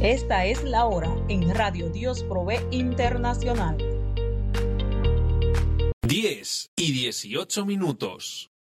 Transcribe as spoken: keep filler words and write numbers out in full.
Esta es la hora en Radio Dios Provee Internacional. diez y dieciocho minutos.